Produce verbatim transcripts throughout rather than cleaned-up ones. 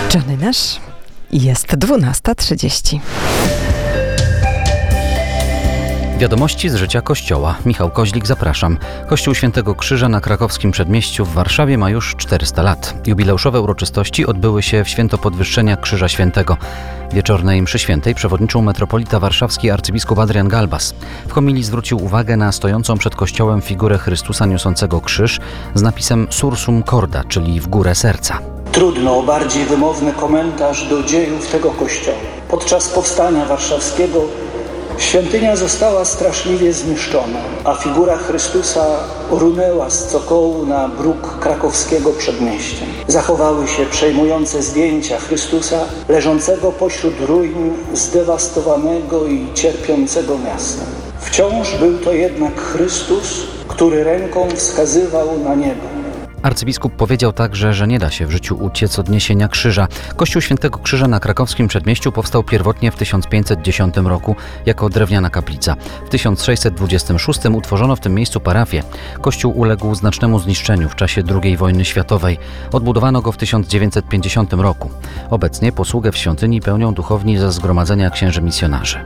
Johnny Nash. Jest dwunasta trzydzieści. Wiadomości z życia Kościoła. Michał Koźlik, zapraszam. Kościół Świętego Krzyża na krakowskim Przedmieściu w Warszawie ma już czterysta lat. Jubileuszowe uroczystości odbyły się w święto podwyższenia Krzyża Świętego. Wieczornej mszy świętej przewodniczył metropolita warszawski arcybiskup Adrian Galbas. W homilii zwrócił uwagę na stojącą przed kościołem figurę Chrystusa niosącego krzyż z napisem Sursum Corda, czyli w górę serca. Trudno o bardziej wymowny komentarz do dziejów tego kościoła. Podczas powstania warszawskiego świątynia została straszliwie zniszczona, a figura Chrystusa runęła z cokołu na bruk krakowskiego przedmieścia. Zachowały się przejmujące zdjęcia Chrystusa leżącego pośród ruin zdewastowanego i cierpiącego miasta. Wciąż był to jednak Chrystus, który ręką wskazywał na niebo. Arcybiskup powiedział także, że nie da się w życiu uciec od niesienia krzyża. Kościół Świętego Krzyża na krakowskim Przedmieściu powstał pierwotnie w tysiąc pięćset dziesiątym roku jako drewniana kaplica. W tysiąc sześćset dwudziestym szóstym utworzono w tym miejscu parafię. Kościół uległ znacznemu zniszczeniu w czasie drugiej wojny światowej. Odbudowano go w tysiąc dziewięćset pięćdziesiątym roku. Obecnie posługę w świątyni pełnią duchowni ze Zgromadzenia Księży Misjonarzy.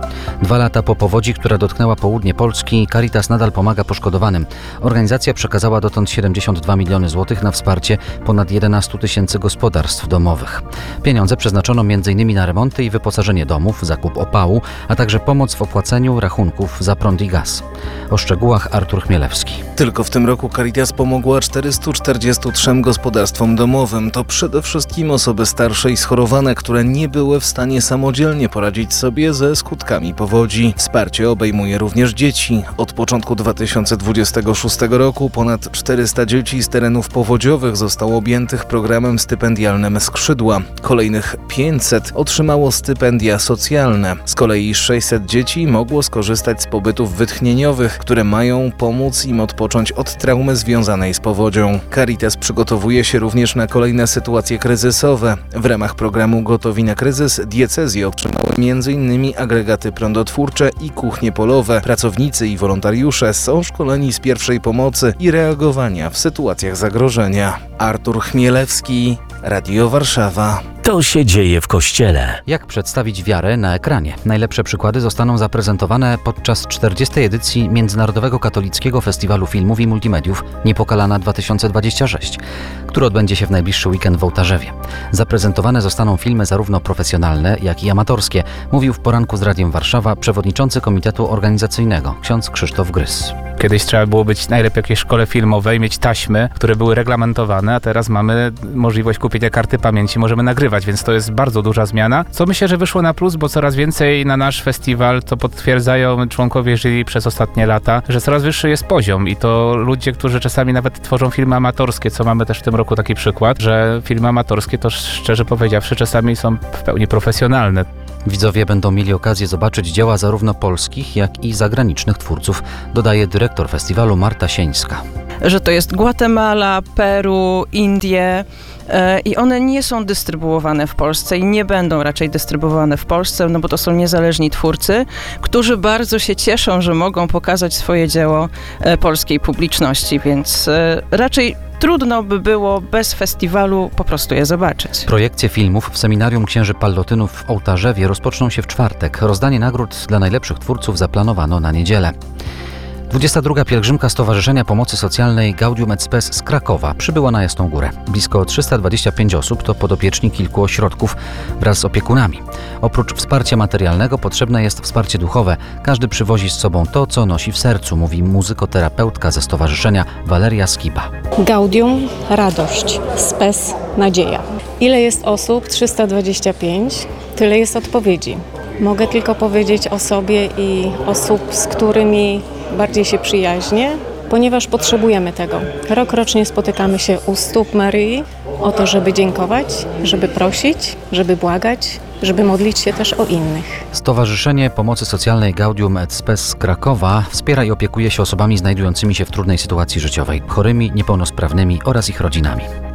Dwa lata po powodzi, która dotknęła południe Polski, Caritas nadal pomaga poszkodowanym. Organizacja przekazała dotąd siedemdziesiąt dwa miliony złotych na wsparcie ponad jedenastu tysięcy gospodarstw domowych. Pieniądze przeznaczono między innymi na remonty i wyposażenie domów, zakup opału, a także pomoc w opłaceniu rachunków za prąd i gaz. O szczegółach Artur Chmielewski. Tylko w tym roku Caritas pomogła czterystu czterdziestu trzem gospodarstwom domowym. To przede wszystkim osoby starsze i schorowane, które nie były w stanie samodzielnie poradzić sobie ze skutkami powodzi. Wsparcie obejmuje również dzieci. Od początku dwa tysiące dwudziestego szóstego roku ponad czterysta dzieci z terenów powodziowych zostało objętych programem stypendialnym Skrzydła. Kolejnych pięćset otrzymało stypendia socjalne. Z kolei sześćset dzieci mogło skorzystać z pobytów wytchnieniowych, które mają pomóc im odpocząć od traumy związanej z powodzią. Caritas przygotowuje się również na kolejne sytuacje kryzysowe. W ramach programu Gotowi na kryzys diecezje otrzymały między innymi agregaty prądotwórcze i kuchnie polowe. Pracownicy i wolontariusze są szkoleni z pierwszej pomocy i reagowania w sytuacjach zagrożenia. Artur Chmielewski, Radio Warszawa. To się dzieje w Kościele. Jak przedstawić wiarę na ekranie? Najlepsze przykłady zostaną zaprezentowane podczas czterdziestej edycji Międzynarodowego Katolickiego Festiwalu Filmów i Multimediów Niepokalana dwa tysiące dwudziesty szósty, który odbędzie się w najbliższy weekend w Ołtarzewie. Zaprezentowane zostaną filmy zarówno profesjonalne, jak i amatorskie, mówił w poranku z Radiem Warszawa przewodniczący komitetu organizacyjnego, ksiądz Krzysztof Grys. Kiedyś trzeba było być najlepiej w jakiejś szkole filmowej, mieć taśmy, które były reglamentowane, a teraz mamy możliwość kupienia karty pamięci, możemy nagrywać, więc to jest bardzo duża zmiana, co myślę, że wyszło na plus, bo coraz więcej na nasz festiwal, to potwierdzają członkowie jury przez ostatnie lata, że coraz wyższy jest poziom i to ludzie, którzy czasami nawet tworzą filmy amatorskie, co mamy też w tym roku taki przykład, że filmy amatorskie to szczerze powiedziawszy czasami są w pełni profesjonalne. Widzowie będą mieli okazję zobaczyć dzieła zarówno polskich, jak i zagranicznych twórców, dodaje dyrektor festiwalu Marta Sieńska. Że to jest Gwatemala, Peru, Indie e, i one nie są dystrybuowane w Polsce i nie będą raczej dystrybuowane w Polsce, no bo to są niezależni twórcy, którzy bardzo się cieszą, że mogą pokazać swoje dzieło e, polskiej publiczności, więc e, raczej trudno by było bez festiwalu po prostu je zobaczyć. Projekcje filmów w Seminarium Księży Pallotynów w Ołtarzewie rozpoczną się w czwartek. Rozdanie nagród dla najlepszych twórców zaplanowano na niedzielę. dwudziesta druga pielgrzymka Stowarzyszenia Pomocy Socjalnej Gaudium et Spes z Krakowa przybyła na Jasną Górę. Blisko trzysta dwadzieścia pięć osób to podopieczni kilku ośrodków wraz z opiekunami. Oprócz wsparcia materialnego potrzebne jest wsparcie duchowe. Każdy przywozi z sobą to, co nosi w sercu, mówi muzykoterapeutka ze stowarzyszenia Waleria Skiba. Gaudium – radość, Spes – nadzieja. Ile jest osób? trzysta dwadzieścia pięć. Tyle jest odpowiedzi. Mogę tylko powiedzieć o sobie i osób, z którymi bardziej się przyjaźnię, ponieważ potrzebujemy tego. Rok rocznie spotykamy się u stóp Maryi o to, żeby dziękować, żeby prosić, żeby błagać, żeby modlić się też o innych. Stowarzyszenie Pomocy Socjalnej Gaudium et Spes z Krakowa wspiera i opiekuje się osobami znajdującymi się w trudnej sytuacji życiowej, chorymi, niepełnosprawnymi oraz ich rodzinami.